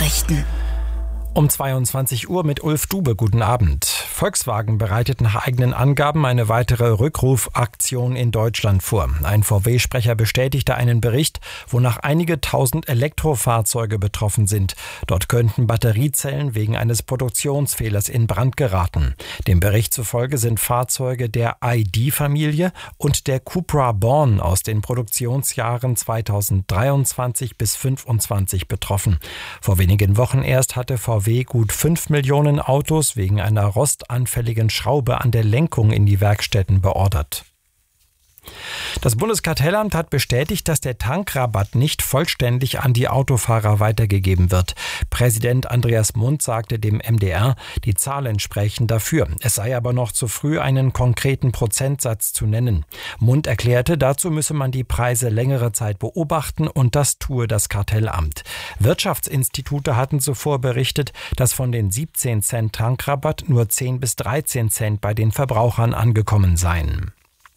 Nachrichten. Um 22 Uhr mit Ulf Dube. Guten Abend. Volkswagen bereitet nach eigenen Angaben eine weitere Rückrufaktion in Deutschland vor. Ein VW-Sprecher bestätigte einen Bericht, wonach einige tausend Elektrofahrzeuge betroffen sind. Dort könnten Batteriezellen wegen eines Produktionsfehlers in Brand geraten. Dem Bericht zufolge sind Fahrzeuge der ID-Familie und der Cupra Born aus den Produktionsjahren 2023 bis 2025 betroffen. Vor wenigen Wochen erst hatte VW gut 5 Millionen Autos wegen einer rostanfälligen Schraube an der Lenkung in die Werkstätten beordert. Das Bundeskartellamt hat bestätigt, dass der Tankrabatt nicht vollständig an die Autofahrer weitergegeben wird. Präsident Andreas Mundt sagte dem MDR, die Zahlen sprächen dafür. Es sei aber noch zu früh, einen konkreten Prozentsatz zu nennen. Mundt erklärte, dazu müsse man die Preise längere Zeit beobachten und das tue das Kartellamt. Wirtschaftsinstitute hatten zuvor berichtet, dass von den 17 Cent Tankrabatt nur 10 bis 13 Cent bei den Verbrauchern angekommen seien.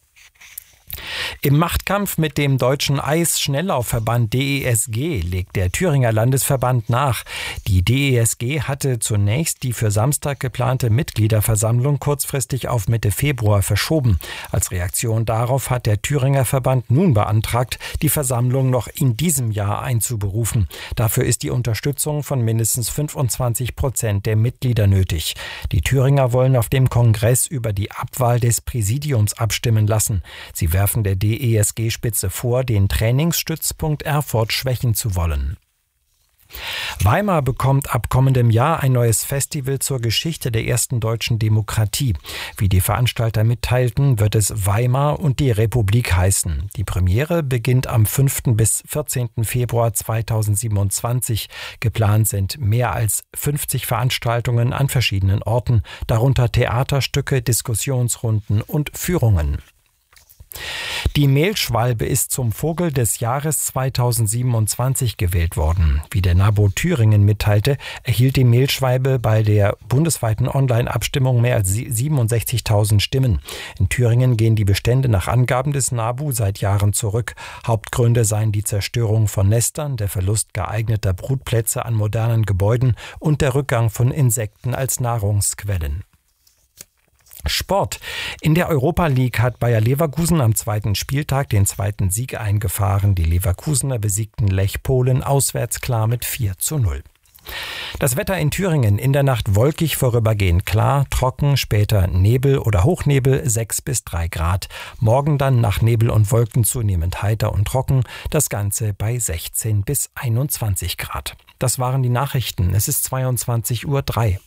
Im Machtkampf mit dem deutschen Eisschnelllaufverband DESG legt der Thüringer Landesverband nach. Die DESG hatte zunächst die für Samstag geplante Mitgliederversammlung kurzfristig auf Mitte Februar verschoben. Als Reaktion darauf hat der Thüringer Verband nun beantragt, die Versammlung noch in diesem Jahr einzuberufen. Dafür ist die Unterstützung von mindestens 25% der Mitglieder nötig. Die Thüringer wollen auf dem Kongress über die Abwahl des Präsidiums abstimmen lassen. Sie werfen der DESG-Spitze vor, den Trainingsstützpunkt Erfurt schwächen zu wollen. Weimar bekommt ab kommendem Jahr ein neues Festival zur Geschichte der ersten deutschen Demokratie. Wie die Veranstalter mitteilten, wird es Weimar und die Republik heißen. Die Premiere beginnt am 5. bis 14. Februar 2027. Geplant sind mehr als 50 Veranstaltungen an verschiedenen Orten, darunter Theaterstücke, Diskussionsrunden und Führungen. Die Mehlschwalbe ist zum Vogel des Jahres 2027 gewählt worden. Wie der NABU Thüringen mitteilte, erhielt die Mehlschwalbe bei der bundesweiten Online-Abstimmung mehr als 67.000 Stimmen. In Thüringen gehen die Bestände nach Angaben des NABU seit Jahren zurück. Hauptgründe seien die Zerstörung von Nestern, der Verlust geeigneter Brutplätze an modernen Gebäuden und der Rückgang von Insekten als Nahrungsquellen. Sport. In der Europa League hat Bayer Leverkusen am zweiten Spieltag den zweiten Sieg eingefahren. Die Leverkusener besiegten Lech Polen auswärts klar mit 4:0. Das Wetter in Thüringen: in der Nacht wolkig, vorübergehend klar, trocken, später Nebel oder Hochnebel, 6 bis 3 Grad. Morgen dann nach Nebel und Wolken zunehmend heiter und trocken, das Ganze bei 16 bis 21 Grad. Das waren die Nachrichten. Es ist 22:03 Uhr.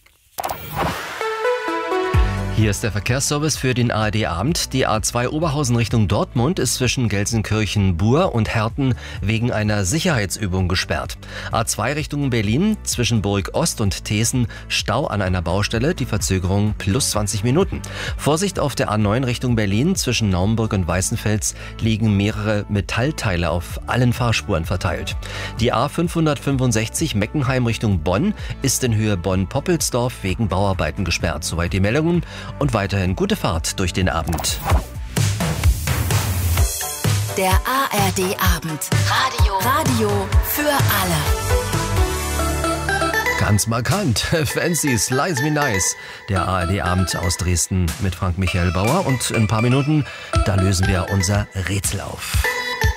Hier ist der Verkehrsservice für den ARD-Abend. Die A2 Oberhausen Richtung Dortmund ist zwischen Gelsenkirchen-Bur und Herten wegen einer Sicherheitsübung gesperrt. A2 Richtung Berlin zwischen Burg Ost und Thesen Stau an einer Baustelle, die Verzögerung plus 20 Minuten. Vorsicht auf der A9 Richtung Berlin zwischen Naumburg und Weißenfels liegen mehrere Metallteile auf allen Fahrspuren verteilt. Die A565 Meckenheim Richtung Bonn ist in Höhe Bonn-Poppelsdorf wegen Bauarbeiten gesperrt. Soweit die Meldungen. Und weiterhin gute Fahrt durch den Abend. Der ARD-Abend. Radio für alle. Ganz markant. Fancy, Slice Me Nice. Der ARD-Abend aus Dresden mit Frank Michael Bauer. Und in ein paar Minuten, da lösen wir unser Rätsel auf.